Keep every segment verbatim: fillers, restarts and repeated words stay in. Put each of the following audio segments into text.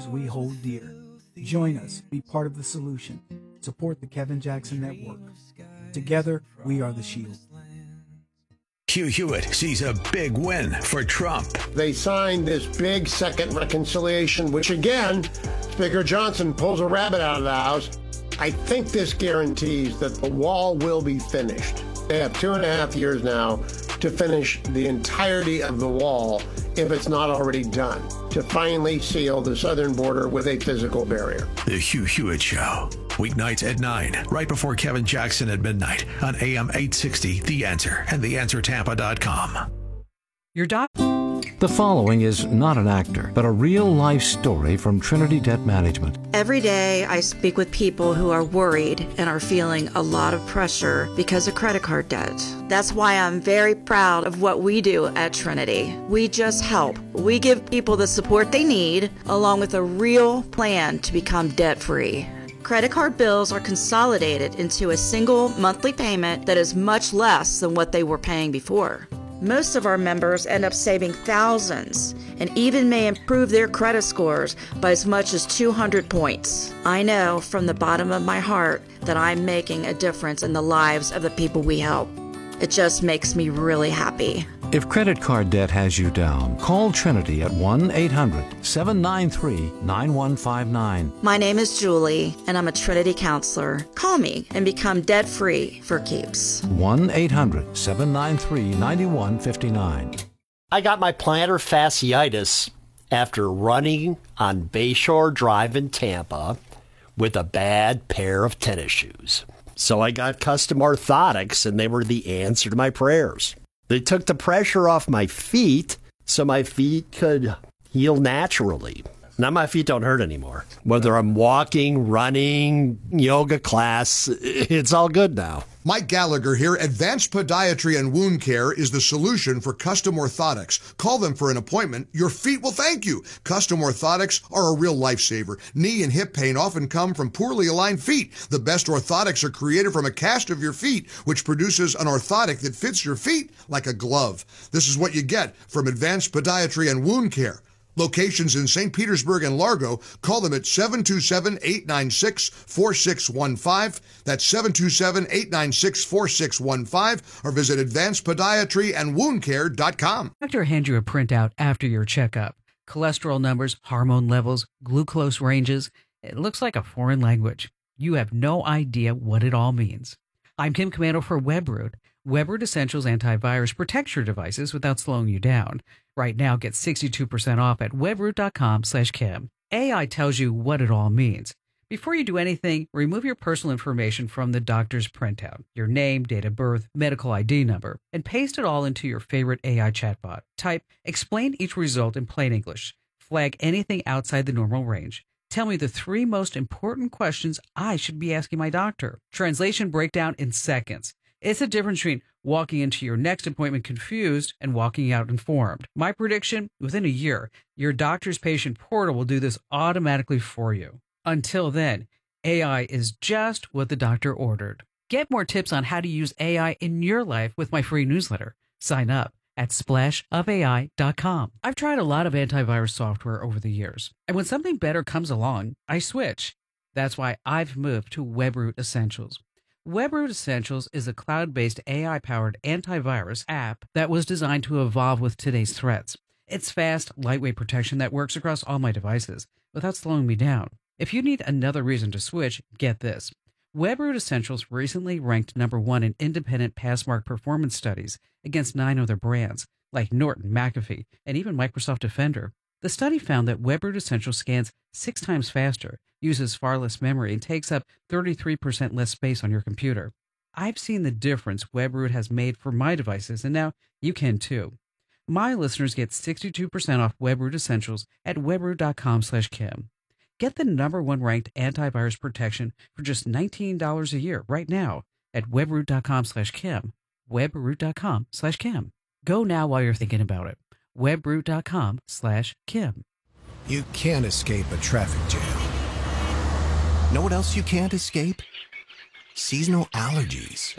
causes we hold dear. Join us, be part of the solution. Support the Kevin Jackson Network. Together, we are the shield. Hugh Hewitt sees a big win for Trump. They signed this big second reconciliation, which again, Speaker Johnson pulls a rabbit out of the house. I think this guarantees that the wall will be finished. They have two and a half years now to finish the entirety of the wall, if it's not already done, to finally seal the southern border with a physical barrier. The Hugh Hewitt Show, weeknights at nine, right before Kevin Jackson at midnight on A M eight sixty, The Answer and the answer tampa dot com. Your doc. The following is not an actor, but a real-life story from Trinity Debt Management. Every day I speak with people who are worried and are feeling a lot of pressure because of credit card debt. That's why I'm very proud of what we do at Trinity. We just help. We give people the support they need, along with a real plan to become debt-free. Credit card bills are consolidated into a single monthly payment that is much less than what they were paying before. Most of our members end up saving thousands and even may improve their credit scores by as much as two hundred points. I know from the bottom of my heart that I'm making a difference in the lives of the people we help. It just makes me really happy. If credit card debt has you down, call Trinity at one eight hundred seven nine three nine one five nine. My name is Julie, and I'm a Trinity counselor. Call me and become debt-free for keeps. one eight hundred seven nine three nine one five nine. I got my plantar fasciitis after running on Bayshore Drive in Tampa with a bad pair of tennis shoes. So I got custom orthotics, and they were the answer to my prayers. They took the pressure off my feet so my feet could heal naturally. Now my feet don't hurt anymore. Whether I'm walking, running, yoga class, it's all good now. Mike Gallagher here. Advanced Podiatry and Wound Care is the solution for custom orthotics. Call them for an appointment. Your feet will thank you. Custom orthotics are a real lifesaver. Knee and hip pain often come from poorly aligned feet. The best orthotics are created from a cast of your feet, which produces an orthotic that fits your feet like a glove. This is what you get from Advanced Podiatry and Wound Care. Locations in Saint Petersburg and Largo. Call them at seven two seven, eight nine six, four six one five. That's seven two seven, eight nine six, four six one five, or visit advanced podiatry and wound care dot com. Doctor hands you a printout after your checkup. Cholesterol numbers, hormone levels, glucose ranges. It looks like a foreign language. You have no idea what it all means. I'm Kim Commando for WebRoot. WebRoot Essentials Antivirus protects your devices without slowing you down. Right now, get sixty-two percent off at webroot.com slash Kim. A I tells you what it all means. Before you do anything, remove your personal information from the doctor's printout, your name, date of birth, medical I D number, and paste it all into your favorite A I chatbot. Type, explain each result in plain English. Flag anything outside the normal range. Tell me the three most important questions I should be asking my doctor. Translation breakdown in seconds. It's the difference between walking into your next appointment confused and walking out informed. My prediction, within a year, your doctor's patient portal will do this automatically for you. Until then, A I is just what the doctor ordered. Get more tips on how to use A I in your life with my free newsletter. Sign up at splash of A I dot com. I've tried a lot of antivirus software over the years, and when something better comes along, I switch. That's why I've moved to WebRoot Essentials. WebRoot Essentials is a cloud-based A I-powered antivirus app that was designed to evolve with today's threats. It's fast, lightweight protection that works across all my devices without slowing me down. If you need another reason to switch, get this. WebRoot Essentials recently ranked number one in independent Passmark performance studies against nine other brands, like Norton, McAfee, and even Microsoft Defender. The study found that WebRoot Essentials scans six times faster, uses far less memory, and takes up thirty-three percent less space on your computer. I've seen the difference WebRoot has made for my devices, and now you can too. My listeners get sixty-two percent off WebRoot Essentials at webroot.com slash Kim. Get the number one ranked antivirus protection for just nineteen dollars a year right now at webroot.com slash Kim. webroot.com slash Kim. Go now while you're thinking about it. webroot.com slash Kim. You can't escape a traffic jam. Know what else you can't escape? Seasonal allergies.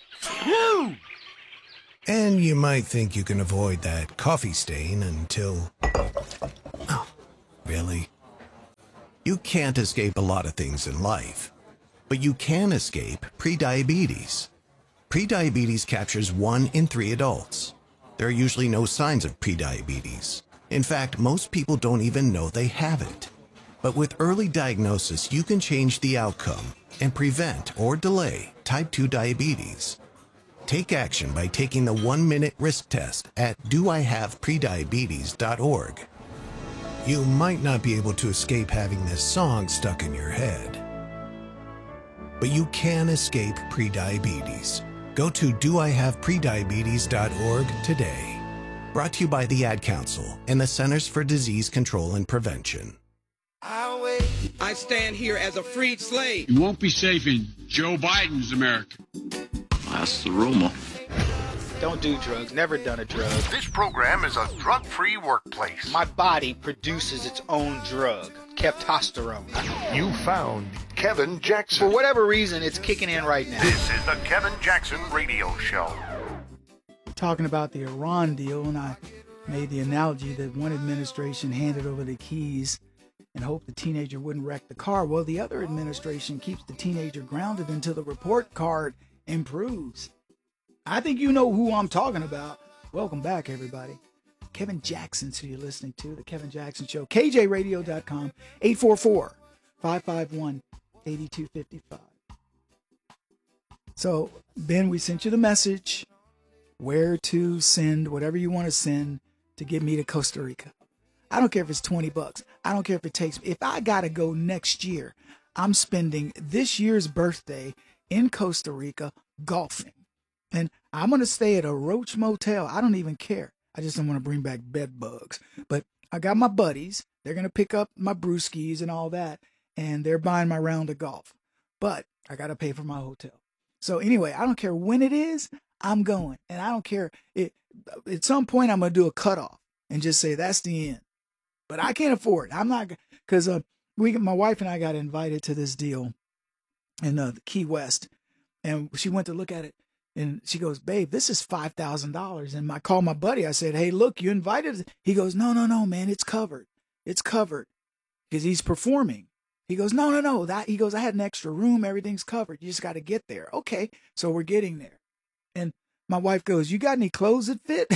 And you might think you can avoid that coffee stain until... Oh, really? You can't escape a lot of things in life, but you can escape prediabetes. Prediabetes captures one in three adults. There are usually no signs of prediabetes. In fact, most people don't even know they have it. But with early diagnosis, you can change the outcome and prevent or delay type two diabetes. Take action by taking the one-minute risk test at do I have prediabetes dot org. You might not be able to escape having this song stuck in your head, but you can escape prediabetes. Go to do I have prediabetes dot org today. Brought to you by the Ad Council and the Centers for Disease Control and Prevention. I stand here as a freed slave. You won't be safe in Joe Biden's America. That's the rumor. Don't do drugs. Never done a drug. This program is a drug-free workplace. My body produces its own drug, Keptosterone. You found Kevin Jackson. For whatever reason, it's kicking in right now. This is the Kevin Jackson Radio Show. Talking about the Iran deal, and I made the analogy that one administration handed over the keys and hoped the teenager wouldn't wreck the car. Well, the other administration keeps the teenager grounded until the report card improves. I think you know who I'm talking about. Welcome back, everybody. Kevin Jackson's who you're listening to, The Kevin Jackson Show. K J radio dot com, eight four four, five five one, eight two five five. So, Ben, we sent you the message where to send whatever you want to send to get me to Costa Rica. I don't care if it's twenty bucks. I don't care if it takes, if I got to go next year, I'm spending this year's birthday in Costa Rica golfing. And I'm going to stay at a Roach Motel. I don't even care. I just don't want to bring back bed bugs. But I got my buddies. They're going to pick up my brewskis and all that. And they're buying my round of golf. But I got to pay for my hotel. So anyway, I don't care when it is. I'm going. And I don't care. It, at some point, I'm going to do a cutoff and just say that's the end. But I can't afford it. I'm not, because uh, we, my wife and I got invited to this deal in uh, Key West. And she went to look at it. And she goes, babe, this is five thousand dollars. And I called my buddy. I said, hey, look, you invited. He goes, no, no, no, man, it's covered. It's covered because he's performing. He goes, no, no, no. That He goes, I had an extra room. Everything's covered. You just got to get there. Okay. So we're getting there. And my wife goes, you got any clothes that fit?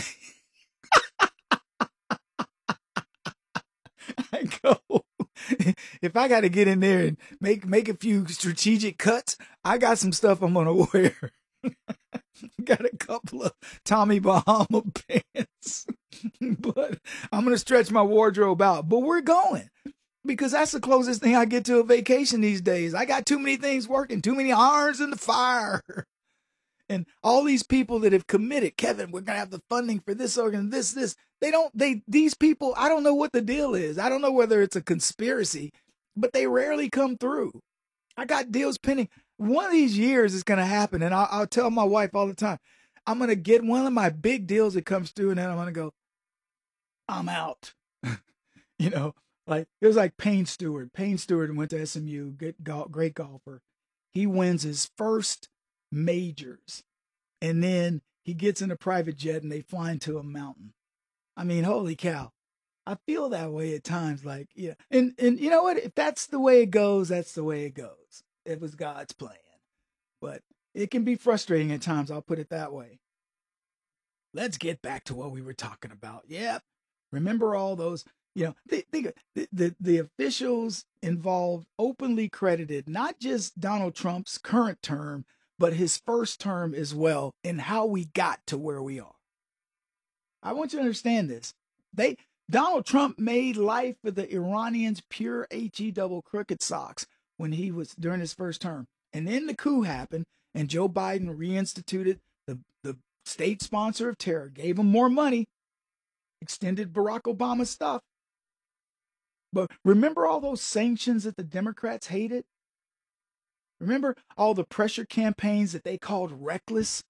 I go, if I got to get in there and make, make a few strategic cuts, I got some stuff I'm going to wear. Got a couple of Tommy Bahama pants, but I'm going to stretch my wardrobe out. But we're going because that's the closest thing I get to a vacation these days. I got too many things working, too many irons in the fire. And all these people that have committed, Kevin, we're going to have the funding for this organ, this, this. They don't, they, these people, I don't know what the deal is. I don't know whether it's a conspiracy, but they rarely come through. I got deals pending. One of these years is going to happen. And I'll, I'll tell my wife all the time, I'm going to get one of my big deals that comes through. And then I'm going to go, I'm out. You know, like it was like Payne Stewart. Payne Stewart went to S M U, good, great golfer. He wins his first majors. And then he gets in a private jet and they fly into a mountain. I mean, holy cow. I feel that way at times. Like, yeah. And, and you know what? If that's the way it goes, that's the way it goes. It was God's plan. But it can be frustrating at times. I'll put it that way. Let's get back to what we were talking about. Yep. Remember all those, you know, they, they, the, the, the officials involved openly credited not just Donald Trump's current term, but his first term as well, and how we got to where we are. I want you to understand this. They Donald Trump made life for the Iranians pure H-E double crooked socks when he was during his first term. And then the coup happened, and Joe Biden reinstituted the, the state sponsor of terror, gave him more money, extended Barack Obama's stuff. But remember all those sanctions that the Democrats hated? Remember all the pressure campaigns that they called reckless?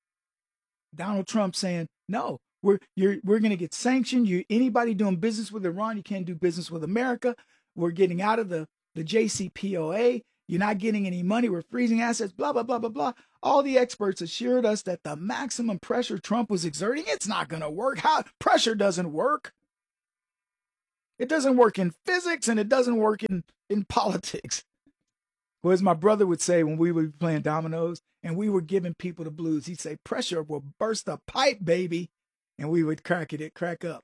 Donald Trump saying, no, we're you're we're going to get sanctioned. You anybody doing business with Iran, you can't do business with America. We're getting out of the, the J C P O A. You're not getting any money. We're freezing assets, blah, blah, blah, blah, blah. All the experts assured us that the maximum pressure Trump was exerting, it's not going to work. How pressure doesn't work. It doesn't work in physics and it doesn't work in, in politics. Or as my brother would say when we would be playing dominoes and we were giving people the blues, he'd say, pressure will burst a pipe, baby. And we would crack it, it crack up.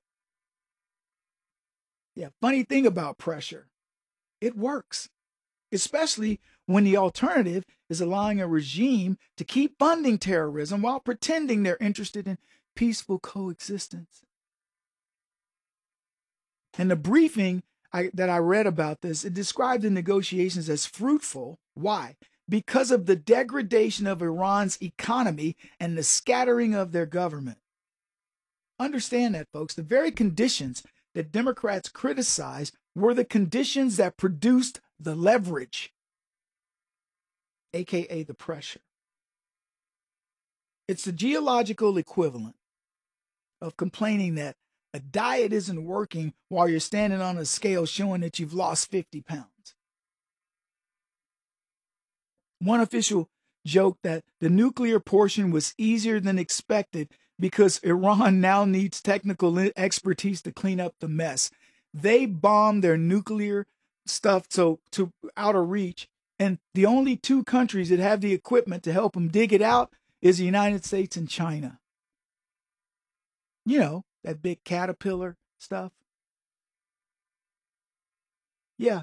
Yeah, funny thing about pressure, it works. Especially when the alternative is allowing a regime to keep funding terrorism while pretending they're interested in peaceful coexistence. And the briefing I, that I read about this, it described the negotiations as fruitful. Why? Because of the degradation of Iran's economy and the scattering of their government. Understand that, folks. The very conditions that Democrats criticized were the conditions that produced the leverage, A K A the pressure. It's the geological equivalent of complaining that a diet isn't working while you're standing on a scale showing that you've lost fifty pounds. One official joked that the nuclear portion was easier than expected because Iran now needs technical expertise to clean up the mess. They bombed their nuclear stuff so to out of reach, and the only two countries that have the equipment to help them dig it out is the United States and China. You know, that big caterpillar stuff. Yeah.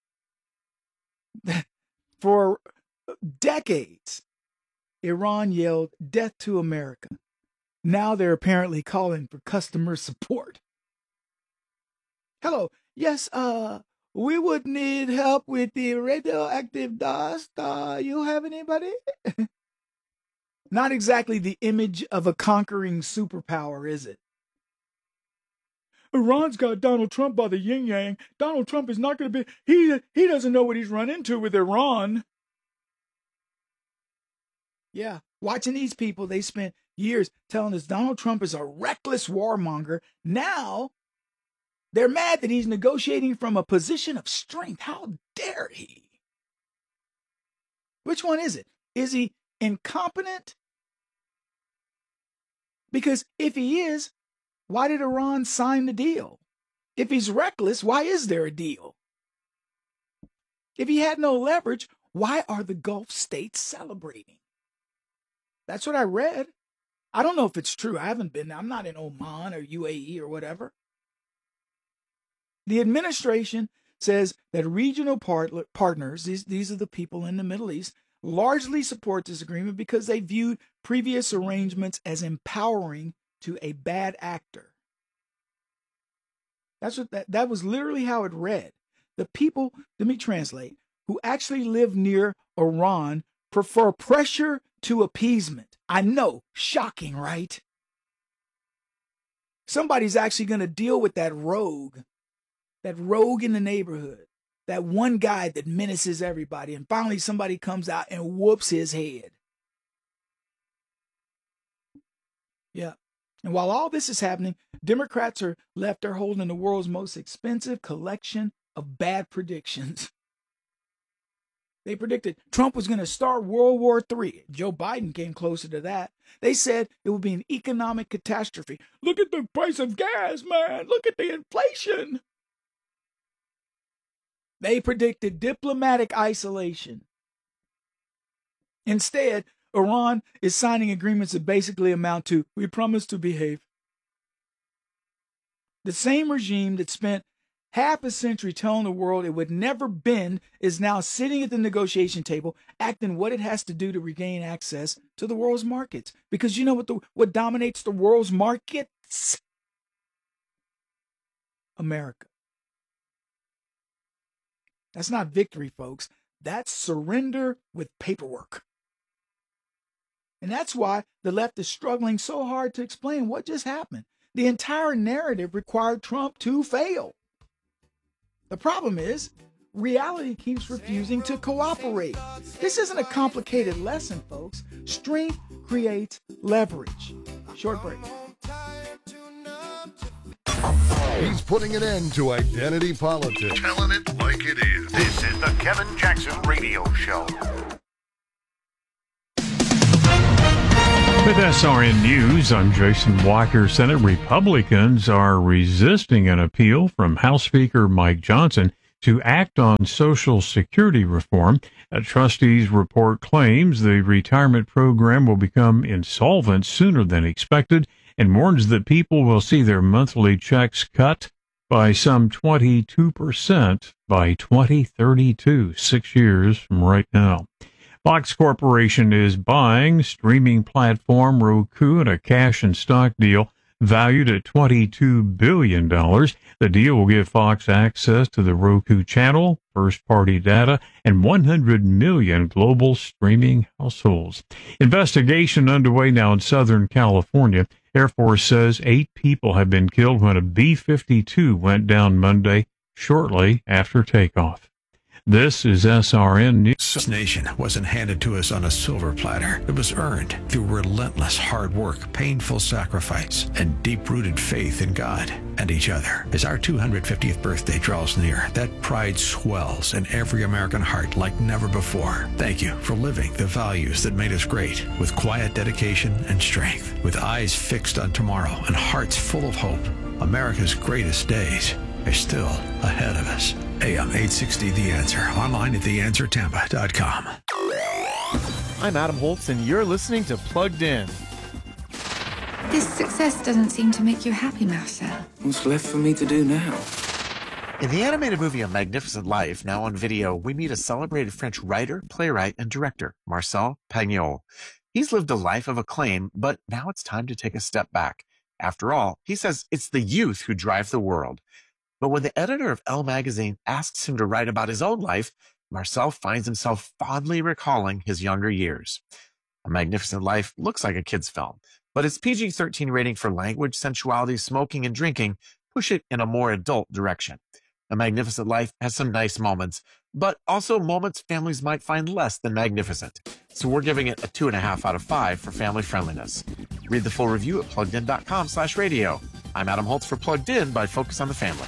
For decades, Iran yelled, "Death to America." Now they're apparently calling for customer support. Hello. Yes, uh, we would need help with the radioactive dust. Uh, you have anybody? Not exactly the image of a conquering superpower, is it? Iran's got Donald Trump by the yin-yang. Donald Trump is not going to be... He, he doesn't know what he's run into with Iran. Yeah, watching these people, they spent years telling us Donald Trump is a reckless warmonger. Now, they're mad that he's negotiating from a position of strength. How dare he? Which one is it? Is he incompetent? Because if he is, why did Iran sign the deal? If he's reckless, why is there a deal? If he had no leverage, why are the Gulf states celebrating? That's what I read. I don't know if it's true. I haven't been. I'm not in Oman or U A E or whatever. The administration says that regional part- partners, these, these are the people in the Middle East, largely support this agreement because they viewed previous arrangements as empowering to a bad actor. That's what that, that was literally how it read. The people, let me translate, who actually live near Iran prefer pressure to appeasement. I know, shocking, right? Somebody's actually going to deal with that rogue, that rogue in the neighborhood, that one guy that menaces everybody, and finally somebody comes out and whoops his head. Yeah. And while all this is happening, Democrats are left there holding the world's most expensive collection of bad predictions. They predicted Trump was going to start World War Three. Joe Biden came closer to that. They said it would be an economic catastrophe. Look at the price of gas, man. Look at the inflation. They predicted diplomatic isolation. Instead, Iran is signing agreements that basically amount to, we promise to behave. The same regime that spent half a century telling the world it would never bend is now sitting at the negotiation table, acting what it has to do to regain access to the world's markets. Because you know what the what dominates the world's markets? America. That's not victory, folks. That's surrender with paperwork. And that's why the left is struggling so hard to explain what just happened. The entire narrative required Trump to fail. The problem is, reality keeps refusing to cooperate. This isn't a complicated lesson, folks. Strength creates leverage. Short break. He's putting an end to identity politics. Telling it like it is. This is the Kevin Jackson Radio Show. With S R N News, I'm Jason Walker. Senate Republicans are resisting an appeal from House Speaker Mike Johnson to act on Social Security reform. A trustees report claims the retirement program will become insolvent sooner than expected and warns that people will see their monthly checks cut by some twenty-two percent by twenty thirty-two, six years from right now. Fox Corporation is buying streaming platform Roku in a cash and stock deal valued at twenty-two billion dollars. The deal will give Fox access to the Roku channel, first-party data, and one hundred million global streaming households. Investigation underway now in Southern California. Air Force says eight people have been killed when a B fifty-two went down Monday, shortly after takeoff. This is S R N News. This nation wasn't handed to us on a silver platter. It was earned through relentless hard work, painful sacrifice, and deep-rooted faith in God and each other. As our two hundred fiftieth birthday draws near, that pride swells in every American heart like never before. Thank you for living the values that made us great with quiet dedication and strength, with eyes fixed on tomorrow and hearts full of hope. America's greatest days are still ahead of us. A M eight sixty The Answer. Online at the answer tampa dot com. I'm Adam Holtz, and you're listening to Plugged In. This success doesn't seem to make you happy, Marcel. What's left for me to do now? In the animated movie A Magnificent Life, now on video, we meet a celebrated French writer, playwright, and director, Marcel Pagnol. He's lived a life of acclaim, but now it's time to take a step back. After all, he says it's the youth who drive the world. But when the editor of Elle magazine asks him to write about his own life, Marcel finds himself fondly recalling his younger years. A Magnificent Life looks like a kid's film, but its P G thirteen rating for language, sensuality, smoking, and drinking push it in a more adult direction. A Magnificent Life has some nice moments, but also moments families might find less than magnificent. So we're giving it a two and a half out of five for family friendliness. Read the full review at plugged in dot com slash radio. I'm Adam Holtz for Plugged In by Focus on the Family.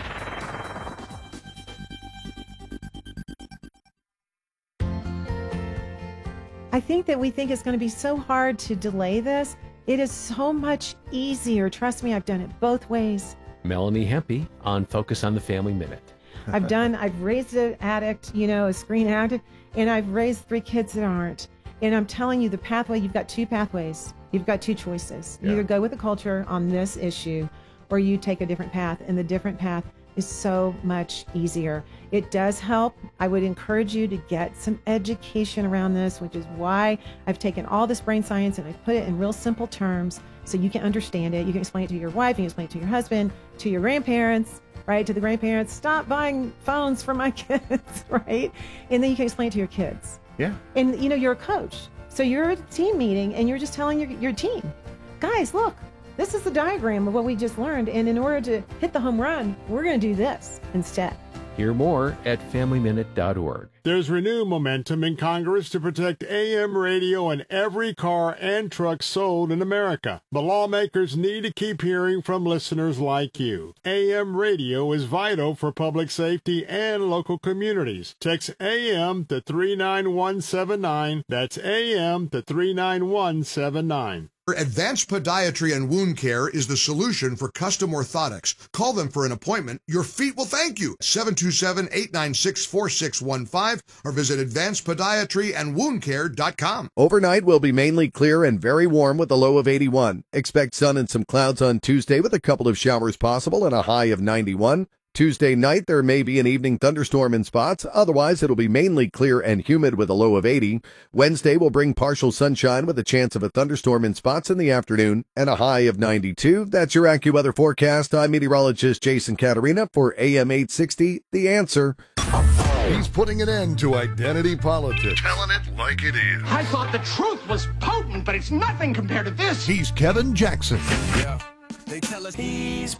I think that we think it's going to be so hard to delay this. It is so much easier. Trust me, I've done it both ways. Melanie Hempy on Focus on the Family Minute. I've done, I've raised an addict, you know, a screen addict, and I've raised three kids that aren't. And I'm telling you, the pathway, you've got two pathways. You've got two choices. You Yeah. either go with the culture on this issue, or you take a different path. And the different path is so much easier. It does help. I would encourage you to get some education around this, which is why I've taken all this brain science and I've put it in real simple terms so you can understand it. You can explain it to your wife, you can explain it to your husband, to your grandparents, right? To the grandparents, stop buying phones for my kids, right? And then you can explain it to your kids. Yeah. And you know, you're a coach. So you're at a team meeting and you're just telling your, your team, guys, look, this is the diagram of what we just learned. And in order to hit the home run, we're going to do this instead. Hear more at family minute dot org. There's renewed momentum in Congress to protect A M radio in every car and truck sold in America. The lawmakers need to keep hearing from listeners like you. A M radio is vital for public safety and local communities. Text A M to three nine one seven nine. That's A M to three nine one seven nine. Advanced Podiatry and Wound Care is the solution for custom orthotics. Call them for an appointment. Your feet will thank you. seven two seven, eight nine six, four six one five or visit advanced podiatry and wound care dot com. Overnight will be mainly clear and very warm with a low of eighty-one. Expect sun and some clouds on Tuesday with a couple of showers possible and a high of ninety-one. Tuesday night, there may be an evening thunderstorm in spots. Otherwise, it'll be mainly clear and humid with a low of eighty. Wednesday will bring partial sunshine with a chance of a thunderstorm in spots in the afternoon and a high of ninety-two. That's your AccuWeather forecast. I'm meteorologist Jason Caterina for A M eight sixty, The Answer. He's putting an end to identity politics. Telling it like it is. I thought the truth was potent, but it's nothing compared to this. He's Kevin Jackson. Yeah. They tell us he's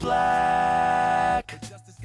black.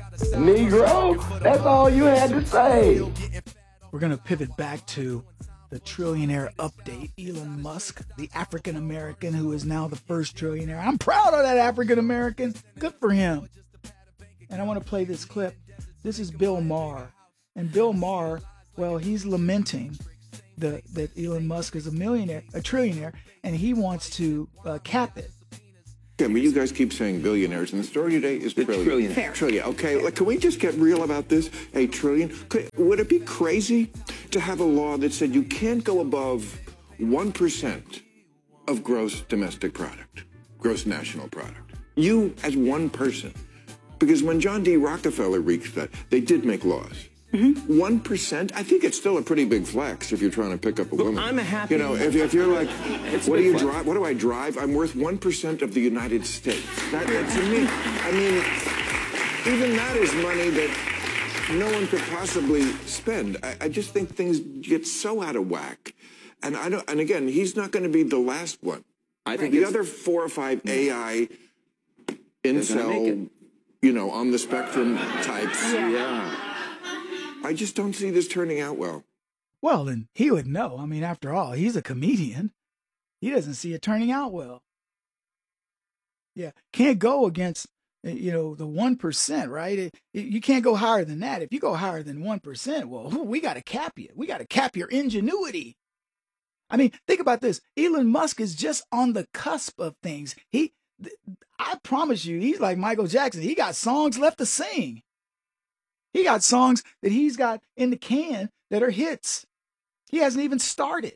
Negro, that's all you had to say. We're going to pivot back to the trillionaire update. Elon Musk, the African American who is now the first trillionaire. I'm proud of that African American. Good for him. And I want to play this clip. This is Bill Maher. And Bill Maher, well, he's lamenting the that Elon Musk is a millionaire, a trillionaire, and he wants to uh, cap it. Okay, but you guys keep saying billionaires, and the story today is The trillion. trillion. Fair. Trillion. Okay, like, can we just get real about this? A trillion? Could, would it be crazy to have a law that said you can't go above one percent of gross domestic product, gross national product? You as one person. Because when John D. Rockefeller reached that, they did make laws. Mm-hmm. one percent? I think it's still a pretty big flex if you're trying to pick up a Look, woman. I'm a happy You know, if, if you're like, It's a what do big you flex. drive? What do I drive? I'm worth one percent of the United States. That, that to me, I mean, even that is money that no one could possibly spend. I, I just think things get so out of whack. And I don't, and again, he's not going to be the last one. I think the it's- other four or five A I gonna make incel, it. you know, on the spectrum types. Yeah. I just don't see this turning out well. Well, then he would know. I mean, after all, he's a comedian. He doesn't see it turning out well. Yeah, can't go against, you know, the one percent, right? It, it, you can't go higher than that. If you go higher than one percent, well, we got to cap you. We got to cap your ingenuity. I mean, think about this. Elon Musk is just on the cusp of things. He, I promise you, he's like Michael Jackson. He got songs left to sing. He got songs that he's got in the can that are hits. He hasn't even started.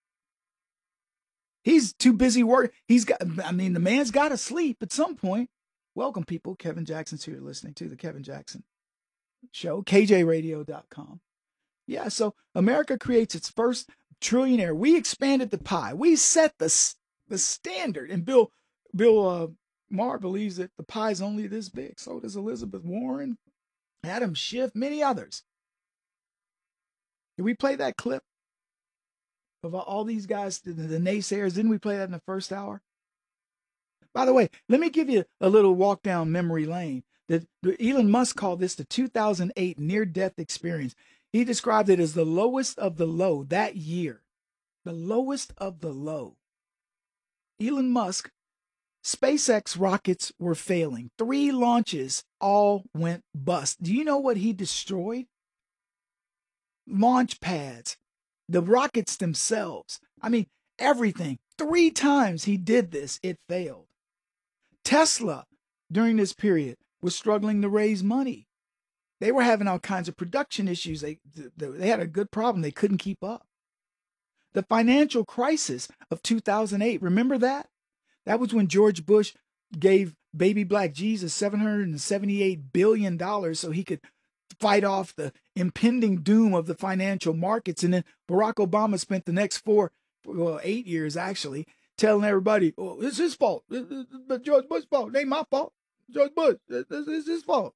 He's too busy work. He's got, I mean, the man's got to sleep at some point. Welcome, people. Kevin Jackson's here listening to the Kevin Jackson Show, K J radio dot com. Yeah, so America creates its first trillionaire. We expanded the pie. We set the the standard. And Bill Bill uh, Maher believes that the pie is only this big. So does Elizabeth Warren, Adam Schiff, many others. Did we play that clip of all these guys, the, the naysayers? Didn't we play that in the first hour? By the way, let me give you a little walk down memory lane. The, the Elon Musk called this the two thousand eight near-death experience. He described it as the lowest of the low that year. The lowest of the low. Elon Musk, SpaceX rockets were failing. Three launches all went bust. Do you know what he destroyed? Launch pads, the rockets themselves. I mean, everything. Three times he did this, it failed. Tesla, during this period, was struggling to raise money. They were having all kinds of production issues. They, they had a good problem. They couldn't keep up. The financial crisis of two thousand eight, remember that? That was when George Bush gave baby black Jesus seven hundred seventy-eight billion dollars so he could fight off the impending doom of the financial markets. And then Barack Obama spent the next four, well, eight years actually, telling everybody, oh, it's his fault. But George Bush's fault. It ain't my fault. George Bush, it's his fault.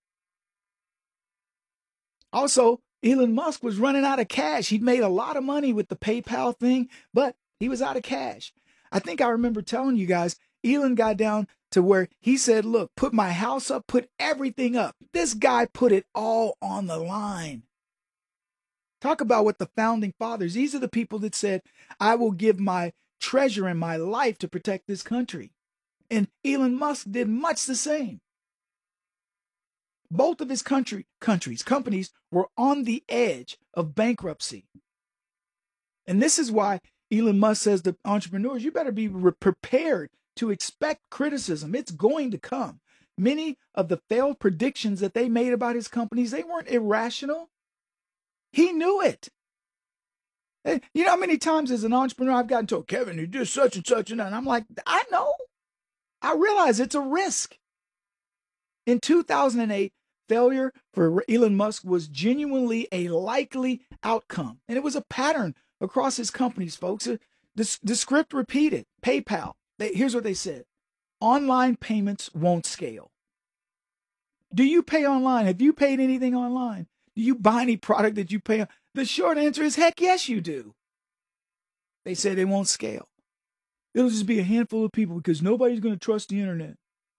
Also, Elon Musk was running out of cash. He'd made a lot of money with the PayPal thing, but he was out of cash. I think I remember telling you guys, Elon got down to where he said, look, put my house up, put everything up. This guy put it all on the line. Talk about what the founding fathers, these are the people that said, I will give my treasure and my life to protect this country. And Elon Musk did much the same. Both of his country countries, companies were on the edge of bankruptcy. And this is why Elon Musk says to entrepreneurs, you better be re- prepared to expect criticism. It's going to come. Many of the failed predictions that they made about his companies, they weren't irrational. He knew it. And you know how many times as an entrepreneur I've gotten told, Kevin, you do such and such and that. And I'm like, I know. I realize it's a risk. In two thousand eight, failure for Elon Musk was genuinely a likely outcome. And it was a pattern across his companies, folks. The, the script repeated. PayPal. They, here's what they said. Online payments won't scale. Do you pay online? Have you paid anything online? Do you buy any product that you pay? The short answer is, heck yes, you do. They said it won't scale. It'll just be a handful of people because nobody's going to trust the internet.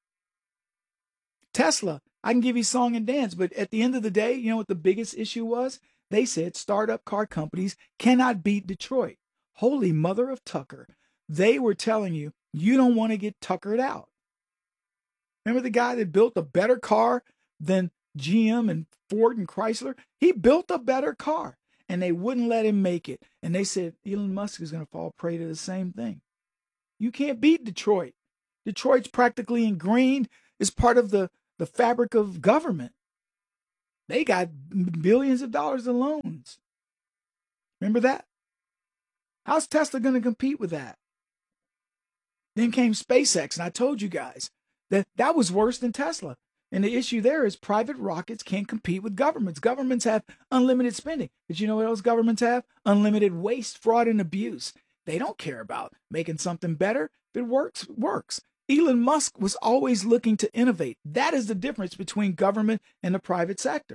Tesla, I can give you song and dance, but at the end of the day, you know what the biggest issue was? They said startup car companies cannot beat Detroit. Holy mother of Tucker. They were telling you, you don't want to get tuckered out. Remember the guy that built a better car than G M and Ford and Chrysler? He built a better car. and they wouldn't let him make it. And they said Elon Musk is going to fall prey to the same thing. You can't beat Detroit. Detroit's practically ingrained as part of the, the fabric of government. They got billions of dollars in loans. Remember that? How's Tesla going to compete with that? Then came SpaceX, and I told you guys that that was worse than Tesla. And the issue there is private rockets can't compete with governments. Governments have unlimited spending. But you know what else governments have? Unlimited waste, fraud, and abuse. They don't care about making something better. If it works, it works. Elon Musk was always looking to innovate. That is the difference between government and the private sector.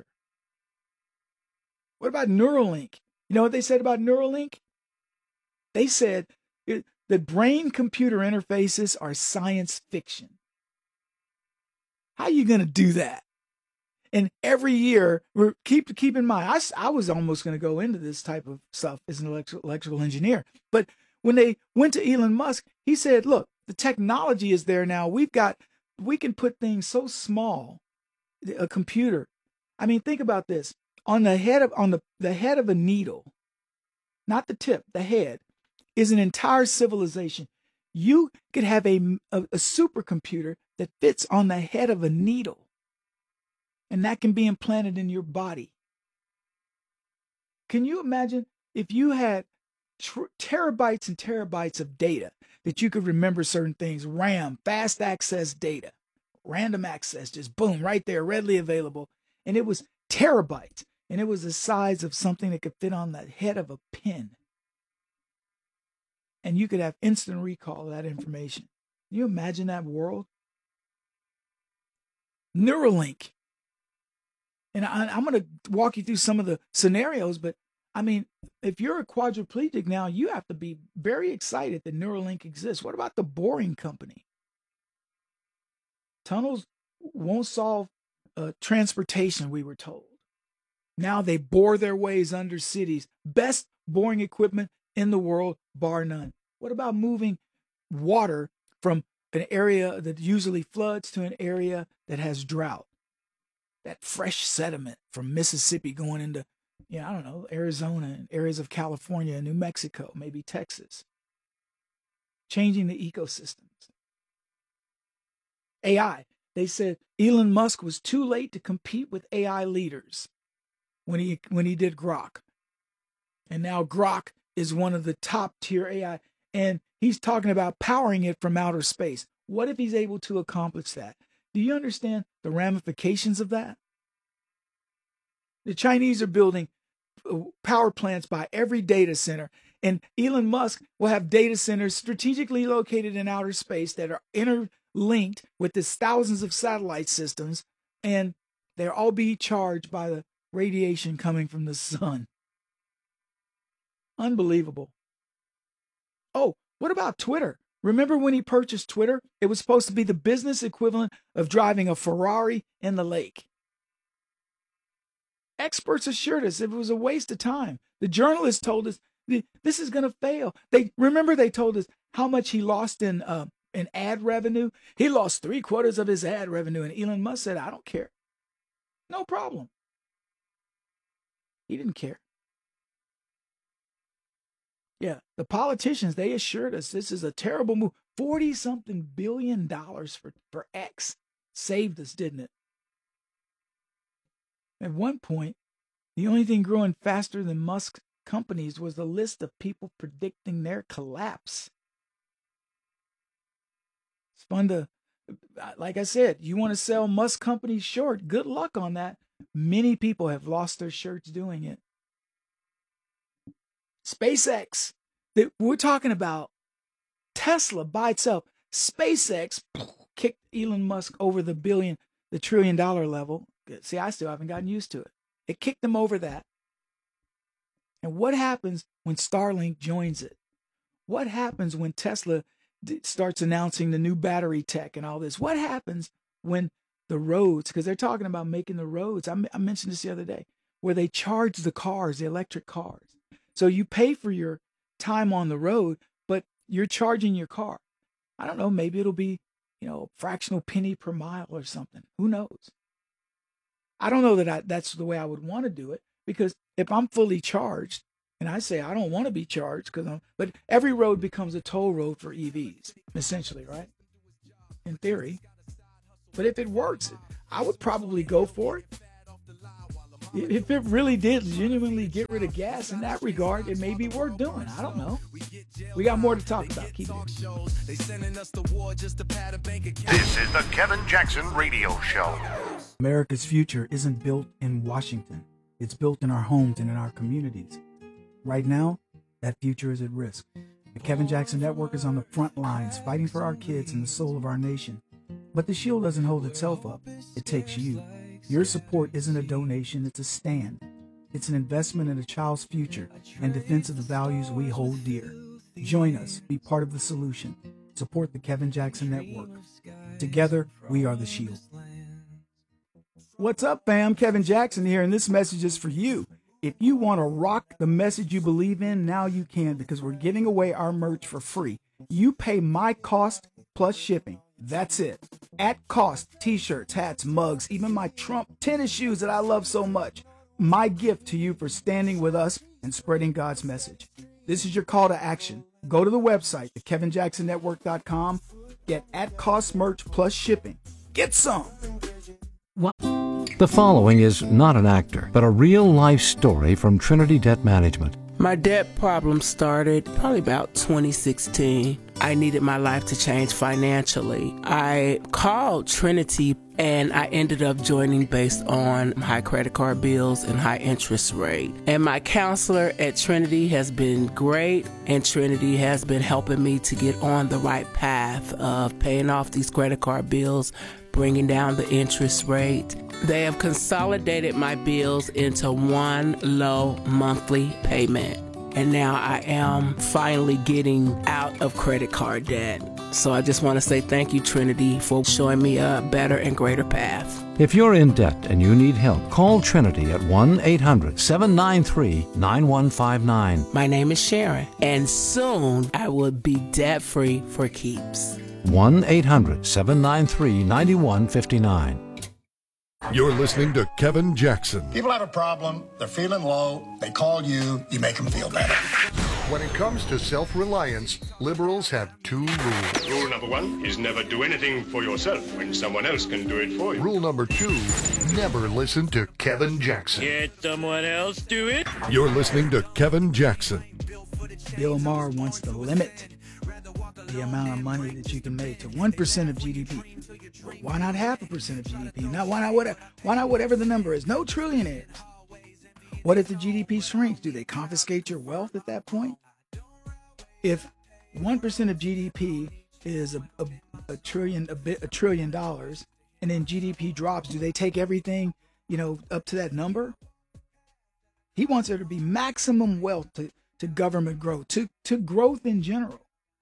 What about Neuralink? You know what they said about Neuralink? They said it, the brain-computer interfaces are science fiction. How are you going to do that? And every year, we're, keep keep in mind, I, I was almost going to go into this type of stuff as an electrical, electrical engineer. But when they went to Elon Musk, he said, look, the technology is there now. We've got, we can put things so small, a computer. I mean, think about this. On the head of, on the, the head of a needle, not the tip, the head, is an entire civilization. You could have a, a, a supercomputer that fits on the head of a needle, and that can be implanted in your body. Can you imagine if you had tr- terabytes and terabytes of data that you could remember certain things, RAM, fast access data, random access, just boom, right there, readily available, and it was terabytes, and it was the size of something that could fit on the head of a pin. And you could have instant recall of that information. Can you imagine that world? Neuralink. And I, I'm going to walk you through some of the scenarios, but I mean, if you're a quadriplegic now, you have to be very excited that Neuralink exists. What about the Boring Company? Tunnels won't solve uh, transportation, we were told. Now they bore their ways under cities. Best boring equipment in the world, bar none. What about moving water from an area that usually floods to an area that has drought? That fresh sediment from Mississippi going into, you know, I don't know, Arizona and areas of California, New Mexico, maybe Texas. Changing the ecosystems. A I. They said Elon Musk was too late to compete with A I leaders when he when he did Grok. And now Grok is one of the top tier A I. And he's talking about powering it from outer space. What if he's able to accomplish that? Do you understand the ramifications of that? The Chinese are building power plants by every data center. And Elon Musk will have data centers strategically located in outer space that are interlinked with the thousands of satellite systems. And they'll all be charged by the radiation coming from the sun. Unbelievable. Oh, what about Twitter? Remember when he purchased Twitter? It was supposed to be the business equivalent of driving a Ferrari in the lake. Experts assured us it was a waste of time. The journalists told us this is going to fail. They remember they told us how much he lost in uh, in ad revenue. He lost three quarters of his ad revenue, and Elon Musk said, "I don't care, no problem." He didn't care. Yeah, the politicians, they assured us this is a terrible move. forty-something billion dollars for, for X saved us, didn't it? At one point, the only thing growing faster than Musk's companies was the list of people predicting their collapse. It's fun to, like I said, you want to sell Musk companies short, good luck on that. Many people have lost their shirts doing it. SpaceX, that we're talking about Tesla by itself. SpaceX kicked Elon Musk over the billion, the trillion dollar level. See, I still haven't gotten used to it. It kicked them over that. And what happens when Starlink joins it? What happens when Tesla d- starts announcing the new battery tech and all this? What happens when the roads, because they're talking about making the roads, I, m- I mentioned this the other day, where they charge the cars, the electric cars. So you pay for your time on the road, but you're charging your car. I don't know, maybe it'll be, you know, a fractional penny per mile or something. Who knows? I don't know that I, that's the way I would want to do it, Because if I'm fully charged and I say I don't want to be charged, because I'm, but every road becomes a toll road for E Vs, essentially, right? In theory. But if it works, I would probably go for it. If it really did genuinely get rid of gas in that regard, it may be worth doing. I don't know. We got more to talk about. Keep it. This is the Kevin Jackson Radio Show. America's future isn't built in Washington. It's built in our homes and in our communities. Right now, that future is at risk. The Kevin Jackson Network is on the front lines, fighting for our kids and the soul of our nation. But the shield doesn't hold itself up. It takes you. Your support isn't a donation, it's a stand. It's an investment in a child's future and defense of the values we hold dear. Join us, be part of the solution. Support the Kevin Jackson Network. Together, we are the shield. What's up, fam? Kevin Jackson here, and this message is for you. If you want to rock the message you believe in, now you can, because we're giving away our merch for free. You pay my cost plus shipping. That's it. At cost, t-shirts, hats, mugs, even my Trump tennis shoes that I love so much. My gift to you for standing with us and spreading God's message. This is your call to action. Go to the website, the kevin jackson network dot com. Get at cost merch plus shipping. Get some. What? The following is not an actor, but a real-life story from Trinity Debt Management. My debt problem started probably about twenty sixteen. I needed my life to change financially. I called Trinity and I ended up joining based on high credit card bills and high interest rate. And my counselor at Trinity has been great, and Trinity has been helping me to get on the right path of paying off these credit card bills, bringing down the interest rate. They have consolidated my bills into one low monthly payment. And now I am finally getting out of credit card debt. So I just want to say thank you, Trinity, for showing me a better and greater path. If you're in debt and you need help, call Trinity at one eight hundred seven nine three nine one five nine. My name is Sharon, and soon I will be debt-free for keeps. one eight hundred seven nine three nine one five nine. You're listening to Kevin Jackson. People have a problem, they're feeling low, they call you, you make them feel better. When it comes to self-reliance, liberals have two rules. Rule number one is never do anything for yourself when someone else can do it for you. Rule number two, never listen to Kevin Jackson. Get someone else do it. You're listening to Kevin Jackson. Bill Maher wants to limit the amount of money that you can make to one percent of G D P. Why not half a percent of G D P? Not why not whatever, why not whatever the number is? No trillionaires. What if the G D P shrinks? Do they confiscate your wealth at that point? If one percent of G D P is a, a, a trillion a, bit, a trillion dollars, and then G D P drops, do they take everything, you know, up to that number? He wants there to be maximum wealth to, to government growth, to, to growth in general.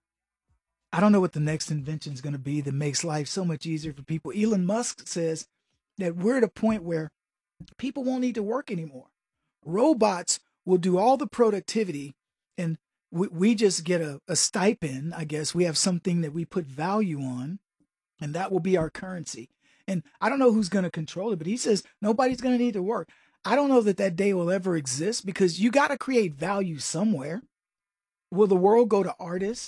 I don't know what the next invention is going to be that makes life so much easier for people. Elon Musk says that we're at a point where people won't need to work anymore. Robots will do all the productivity, and we, we just get a, a stipend, I guess. We have something that we put value on, and that will be our currency. And I don't know who's going to control it, but he says nobody's going to need to work. I don't know that that day will ever exist, because you got to create value somewhere. Will the world go to artists,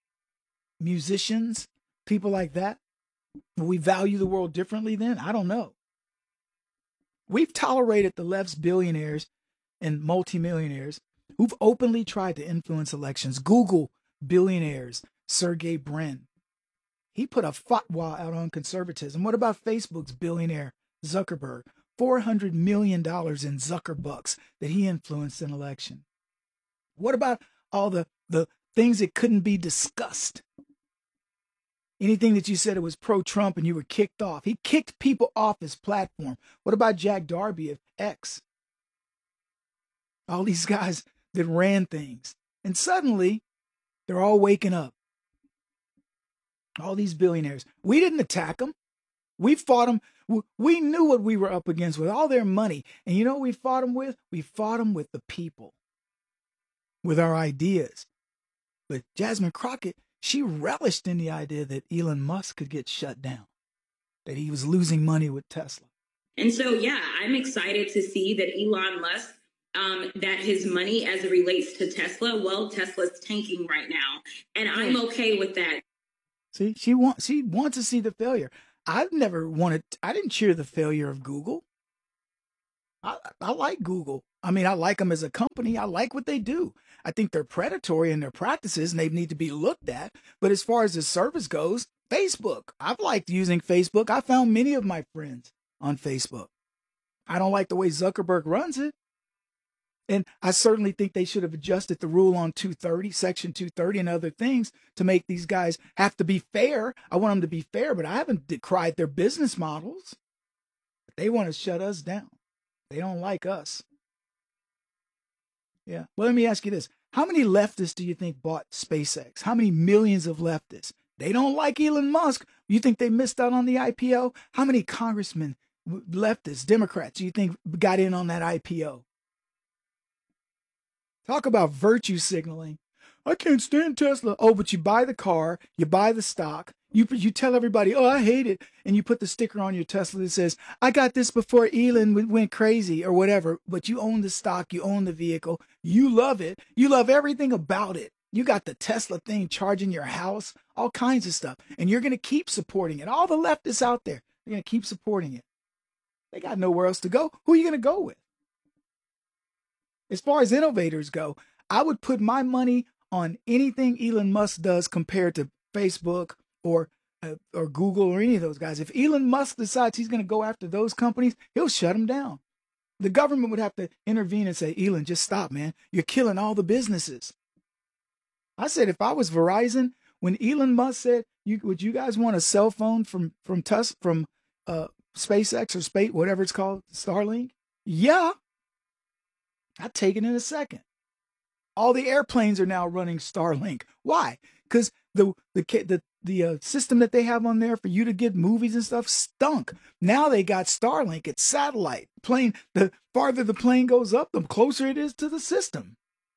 musicians, people like that? Will we value the world differently then? I don't know. We've tolerated the left's billionaires and multimillionaires who've openly tried to influence elections. Google billionaires, Sergey Brin. He put a fatwa out on conservatism. What about Facebook's billionaire, Zuckerberg? four hundred million dollars in Zuckerbucks that he influenced an election. What about all the, the things that couldn't be discussed? Anything that you said it was pro-Trump and you were kicked off. He kicked people off his platform. What about Jack Darby of X? All these guys that ran things. And suddenly, they're all waking up. All these billionaires. We didn't attack them. We fought them. We knew what we were up against with all their money. And you know what we fought them with? We fought them with the people. With our ideas. But Jasmine Crockett, she relished in the idea that Elon Musk could get shut down, that he was losing money with Tesla. And so, yeah, I'm excited to see that Elon Musk um, that his money as it relates to Tesla, well, Tesla's tanking right now. And I'm okay with that. See, she wants she wants to see the failure. I've never wanted, I didn't cheer the failure of Google. I, I like Google. I mean, I like them as a company. I like what they do. I think they're predatory in their practices and they need to be looked at. But as far as the service goes, Facebook, I've liked using Facebook. I found many of my friends on Facebook. I don't like the way Zuckerberg runs it. And I certainly think they should have adjusted the rule on two thirty, Section two thirty and other things to make these guys have to be fair. I want them to be fair, but I haven't decried their business models. They want to shut us down. They don't like us. Yeah. Well, let me ask you this. How many leftists do you think bought SpaceX? How many millions of leftists? They don't like Elon Musk. You think they missed out on the I P O? How many congressmen, leftists, Democrats, do you think got in on that I P O? Talk about virtue signaling. I can't stand Tesla. Oh, but you buy the car, you buy the stock, you you tell everybody, oh, I hate it. And you put the sticker on your Tesla that says, I got this before Elon went crazy or whatever. But you own the stock, you own the vehicle, you love it. You love everything about it. You got the Tesla thing charging your house, all kinds of stuff. And you're going to keep supporting it. All the leftists out there, they're going to keep supporting it. They got nowhere else to go. Who are you going to go with? As far as innovators go, I would put my money on anything Elon Musk does compared to Facebook or uh, or Google or any of those guys. If Elon Musk decides he's going to go after those companies, he'll shut them down. The government would have to intervene and say, Elon, just stop, man. You're killing all the businesses. I said, if I was Verizon, when Elon Musk said, you, would you guys want a cell phone from from Tus- from uh, SpaceX or space, whatever it's called, Starlink? Yeah. I'd take it in a second. All the airplanes are now running Starlink. Why? Because the the the the uh, system that they have on there for you to get movies and stuff stunk. Now they got Starlink. It's satellite plane. The farther the plane goes up, the closer it is to the system.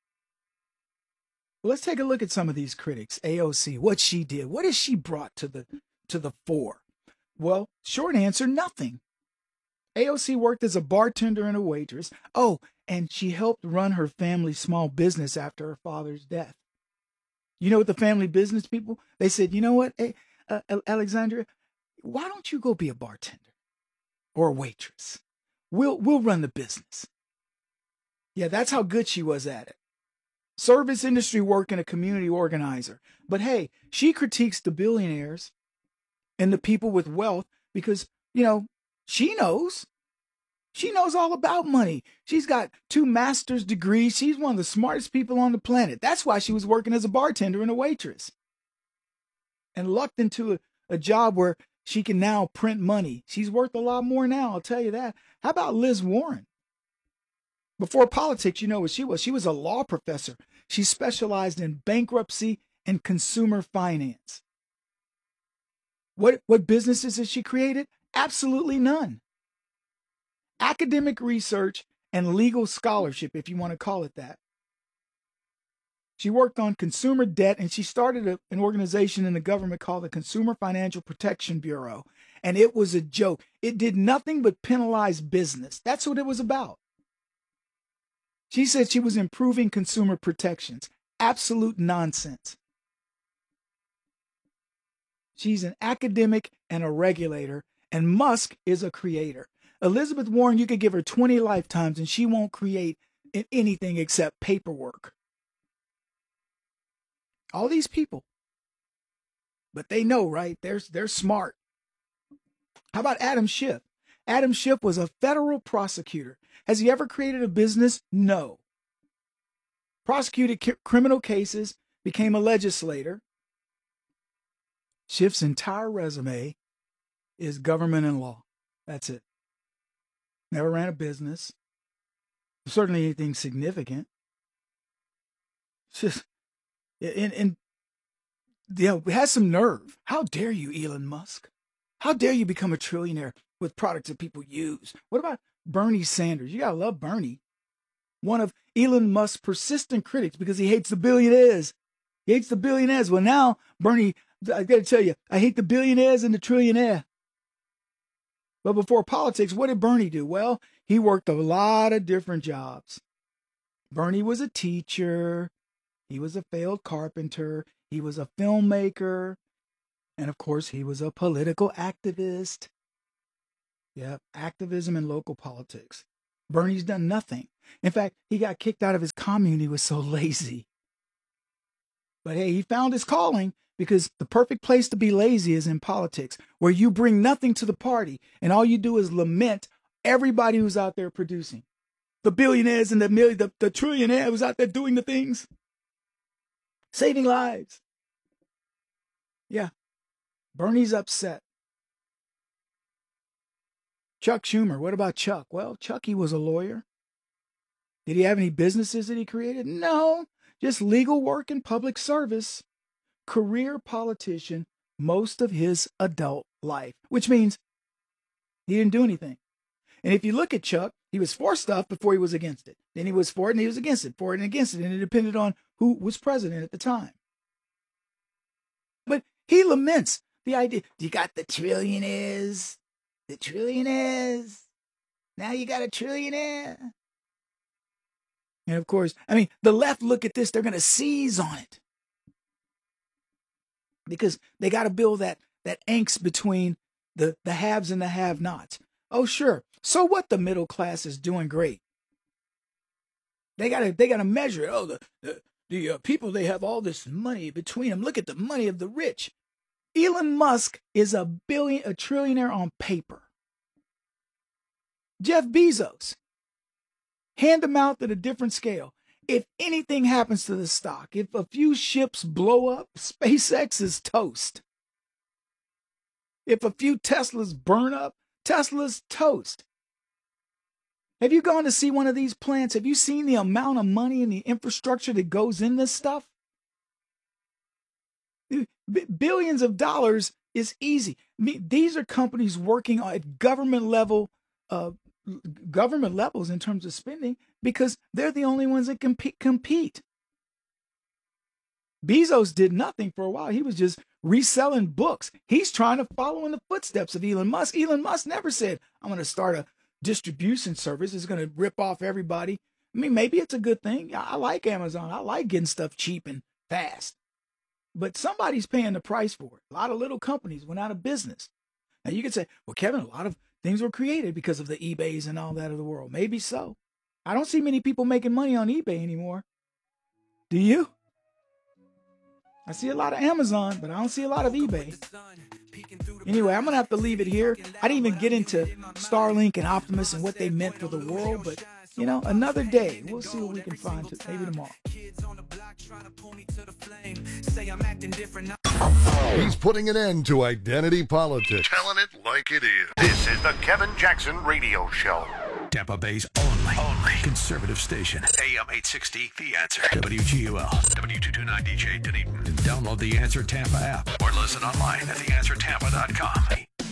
Well, let's take a look at some of these critics. A O C, what she did, what has she brought to the to the fore? Well, short answer, nothing. A O C worked as a bartender and a waitress. Oh, and she helped run her family's small business after her father's death. You know what the family business people, they said, you know what, hey, uh, Alexandria, why don't you go be a bartender or a waitress? We'll, we'll run the business. Yeah, that's how good she was at it. Service industry work and a community organizer. But hey, she critiques the billionaires and the people with wealth because, you know, she knows. She knows all about money. She's got two master's degrees. She's one of the smartest people on the planet. That's why she was working as a bartender and a waitress. And lucked into a, a job where she can now print money. She's worth a lot more now, I'll tell you that. How about Liz Warren? Before politics, you know what she was? She was a law professor. She specialized in bankruptcy and consumer finance. What, what businesses has she created? Absolutely none. Academic research and legal scholarship, if you want to call it that. She worked on consumer debt, and she started a, an organization in the government called the Consumer Financial Protection Bureau. And it was a joke. It did nothing but penalize business. That's what it was about. She said she was improving consumer protections. Absolute nonsense. She's an academic and a regulator, and Musk is a creator. Elizabeth Warren, you could give her twenty lifetimes and she won't create anything except paperwork. All these people. But they know, right? They're, they're smart. How about Adam Schiff? Adam Schiff was a federal prosecutor. Has he ever created a business? No. Prosecuted c- criminal cases, became a legislator. Schiff's entire resume is government and law. That's it. Never ran a business. Certainly anything significant. Just, and, and yeah, has some nerve. How dare you, Elon Musk? How dare you become a trillionaire with products that people use? What about Bernie Sanders? You gotta love Bernie. One of Elon Musk's persistent critics because he hates the billionaires. He hates the billionaires. Well, now, Bernie, I gotta tell you, I hate the billionaires and the trillionaire. But before politics, what did Bernie do? Well, he worked a lot of different jobs. Bernie was a teacher. He was a failed carpenter. He was a filmmaker. And of course, he was a political activist. Yeah, activism and local politics. Bernie's done nothing. In fact, he got kicked out of his commune. He was so lazy. But hey, he found his calling, because the perfect place to be lazy is in politics, where you bring nothing to the party and all you do is lament everybody who's out there producing. The billionaires and the million, the, the trillionaire who's out there doing the things, saving lives. Yeah, Bernie's upset. Chuck Schumer, what about Chuck? Well, Chucky was a lawyer. Did he have any businesses that he created? No, just legal work and public service. Career politician most of his adult life, which means he didn't do anything. And if you look at Chuck, he was for stuff before he was against it. Then he was for it and he was against it, for it and against it. And it depended on who was president at the time. But he laments the idea. You got the trillionaires, the trillionaires. Now you got a trillionaire. And of course, I mean, the left look at this, they're going to seize on it. Because they got to build that, that angst between the, the haves and the have-nots. Oh, sure. So what? The middle class is doing great. They gotta they gotta measure it. Oh, the the, the uh, people, they have all this money between them. Look at the money of the rich. Elon Musk is a billion, a trillionaire on paper. Jeff Bezos, hand them out at a different scale. If anything happens to the stock, if a few ships blow up, SpaceX is toast. If a few Teslas burn up, Tesla's toast. Have you gone to see one of these plants? Have you seen the amount of money and the infrastructure that goes in this stuff? B- billions of dollars is easy. I mean, these are companies working at government level, uh, government levels in terms of spending, because they're the only ones that can compete. compete. Bezos did nothing for a while. He was just reselling books. He's trying to follow in the footsteps of Elon Musk. Elon Musk never said, I'm going to start a distribution service. It's going to rip off everybody. I mean, maybe it's a good thing. I like Amazon. I like getting stuff cheap and fast. But somebody's paying the price for it. A lot of little companies went out of business. Now you could say, well, Kevin, a lot of things were created because of the eBays and all that of the world. Maybe so. I don't see many people making money on eBay anymore. Do you? I see a lot of Amazon, but I don't see a lot of eBay. Anyway, I'm going to have to leave it here. I didn't even get into Starlink and Optimus and what they meant for the world, but, you know, another day. We'll see what we can find to, maybe tomorrow. He's putting an end to identity politics. Telling it like it is. This is the Kevin Jackson Radio Show. Tampa Bay's only, only conservative station. A M eight sixty, The Answer. W G U L, W two twenty-nine D J Dunedin. Download the Answer Tampa app or listen online at the answer tampa dot com.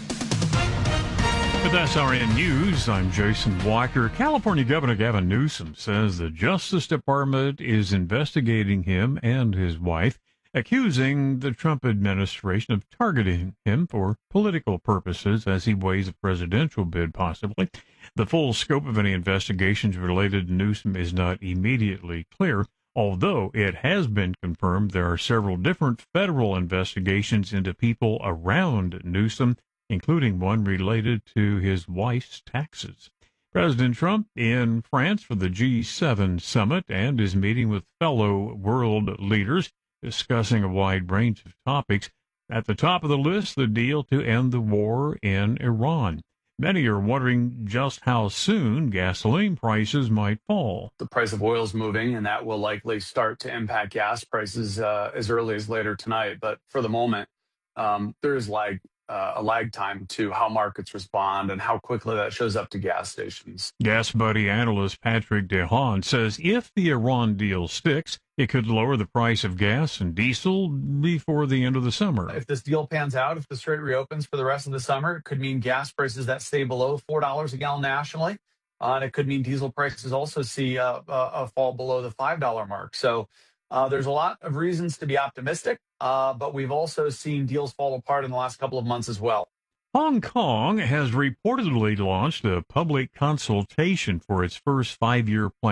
With S R N News, I'm Jason Walker. California Governor Gavin Newsom says the Justice Department is investigating him and his wife, accusing the Trump administration of targeting him for political purposes as he weighs a presidential bid, possibly. The full scope of any investigations related to Newsom is not immediately clear, although it has been confirmed there are several different federal investigations into people around Newsom, including one related to his wife's taxes. President Trump in France for the G seven summit and is meeting with fellow world leaders, discussing a wide range of topics. At the top of the list, the deal to end the war in Iran. Many are wondering just how soon gasoline prices might fall. The price of oil is moving, and that will likely start to impact gas prices uh, as early as later tonight. But for the moment, um, there is lag, uh, a lag time to how markets respond and how quickly that shows up to gas stations. Gas Buddy analyst Patrick DeHaan says if the Iran deal sticks, it could lower the price of gas and diesel before the end of the summer. If this deal pans out, if the strait reopens for the rest of the summer, it could mean gas prices that stay below four dollars a gallon nationally. Uh, and it could mean diesel prices also see uh, a, a fall below the five dollars mark. So uh, there's a lot of reasons to be optimistic, uh, but we've also seen deals fall apart in the last couple of months as well. Hong Kong has reportedly launched a public consultation for its first five-year plan.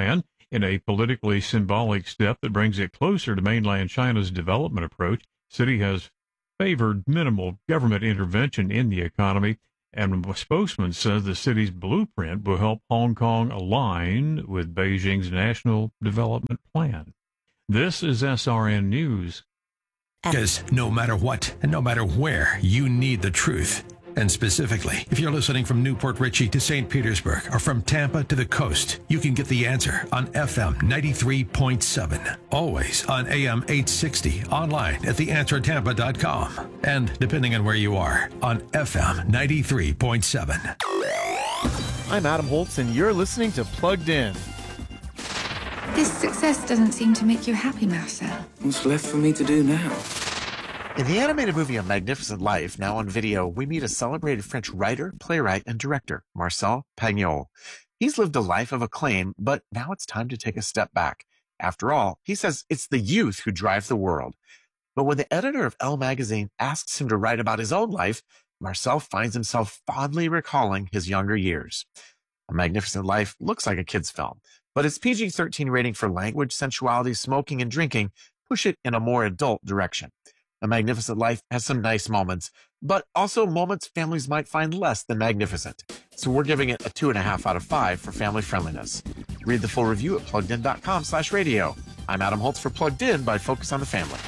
In a politically symbolic step that brings it closer to mainland China's development approach, the city has favored minimal government intervention in the economy, and a spokesman says the city's blueprint will help Hong Kong align with Beijing's National Development Plan. This is S R N News. Because no matter what and no matter where, you need the truth. And specifically, if you're listening from Newport Richey to Saint Petersburg or from Tampa to the coast, you can get the answer on F M ninety-three point seven. Always on A M eight sixty, online at the answer tampa dot com. And depending on where you are, on F M ninety-three point seven. I'm Adam Holtz, and you're listening to Plugged In. This success doesn't seem to make you happy, Marcel. What's left for me to do now? In the animated movie A Magnificent Life, now on video, we meet a celebrated French writer, playwright, and director, Marcel Pagnol. He's lived a life of acclaim, but now it's time to take a step back. After all, he says it's the youth who drive the world. But when the editor of Elle magazine asks him to write about his own life, Marcel finds himself fondly recalling his younger years. A Magnificent Life looks like a kid's film, but its P G thirteen rating for language, sensuality, smoking, and drinking push it in a more adult direction. A Magnificent Life has some nice moments, but also moments families might find less than magnificent. So we're giving it a two and a half out of five for family friendliness. Read the full review at pluggedin.com slash radio. I'm Adam Holtz for Plugged In by Focus on the Family.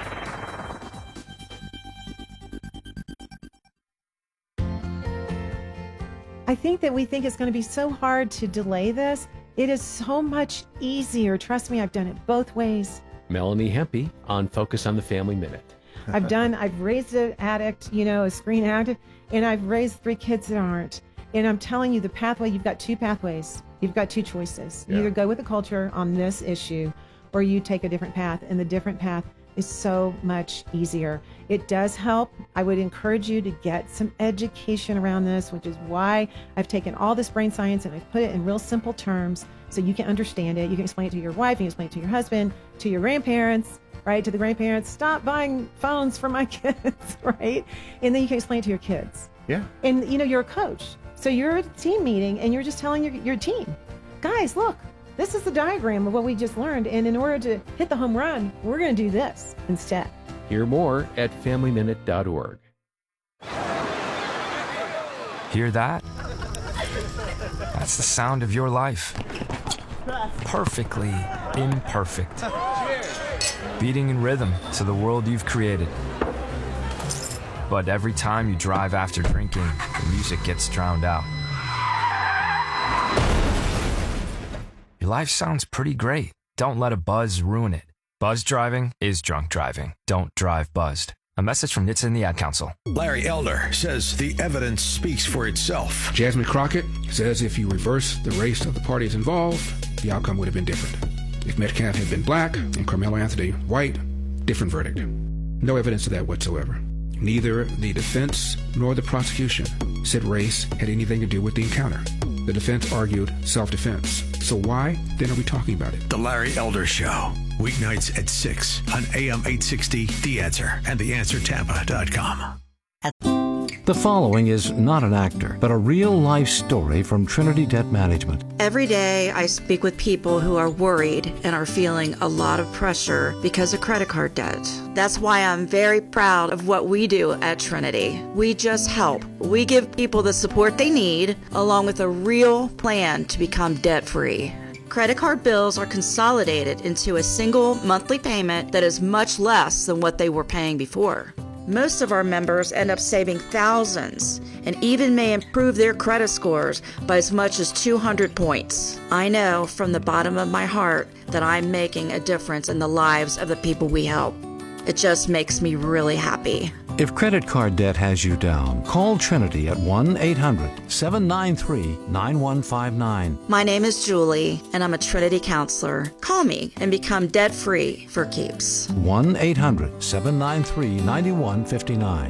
I think that we think it's going to be so hard to delay this. It is so much easier. Trust me, I've done it both ways. Melanie Hempy on Focus on the Family Minute. I've done, I've raised an addict, you know, a screen addict, and I've raised three kids that aren't. And I'm telling you, the pathway, you've got two pathways. You've got two choices. You Yeah. either go with the culture on this issue, or you take a different path. And the different path is so much easier. It does help. I would encourage you to get some education around this, which is why I've taken all this brain science and I've put it in real simple terms so you can understand it. You can explain it to your wife, you can explain it to your husband, to your grandparents, right? To the grandparents, stop buying phones for my kids, right? And then you can explain it to your kids. Yeah. And you know, you're a coach. So you're at a team meeting and you're just telling your, your team, guys, look, this is the diagram of what we just learned. And in order to hit the home run, we're going to do this instead. Hear more at family minute dot org. Hear that? That's the sound of your life. Perfectly imperfect. Beating in rhythm to the world you've created. But every time you drive after drinking, the music gets drowned out. Your life sounds pretty great. Don't let a buzz ruin it. Buzz driving is drunk driving. Don't drive buzzed. A message from N H T S A and the Ad Council. Larry Elder says the evidence speaks for itself. Jasmine Crockett says if you reverse the race of the parties involved, the outcome would have been different. If Metcalf had been black and Carmelo Anthony white, different verdict. No evidence of that whatsoever. Neither the defense nor the prosecution said race had anything to do with the encounter. The defense argued self-defense. So why then are we talking about it? The Larry Elder Show. Weeknights at six on A M eight sixty, The Answer, and the answer tampa dot com. The following is not an actor, but a real-life story from Trinity Debt Management. Every day I speak with people who are worried and are feeling a lot of pressure because of credit card debt. That's why I'm very proud of what we do at Trinity. We just help. We give people the support they need, along with a real plan to become debt-free. Credit card bills are consolidated into a single monthly payment that is much less than what they were paying before. Most of our members end up saving thousands and even may improve their credit scores by as much as two hundred points. I know from the bottom of my heart that I'm making a difference in the lives of the people we help. It just makes me really happy. If credit card debt has you down, call Trinity at one eight hundred seven nine three nine one five nine. My name is Julie, and I'm a Trinity counselor. Call me and become debt-free for keeps. one eight hundred seven nine three nine one five nine.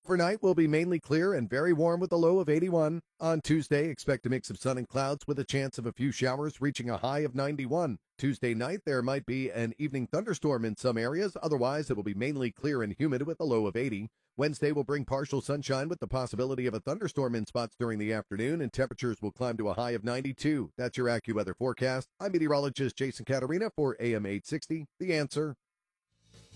Overnight will be mainly clear and very warm with a low of eighty-one. On Tuesday, expect a mix of sun and clouds with a chance of a few showers reaching a high of ninety-one. Tuesday night, there might be an evening thunderstorm in some areas. Otherwise, it will be mainly clear and humid with a low of eighty. Wednesday will bring partial sunshine with the possibility of a thunderstorm in spots during the afternoon, and temperatures will climb to a high of ninety-two. That's your AccuWeather forecast. I'm meteorologist Jason Caterina for A M eight sixty, The Answer.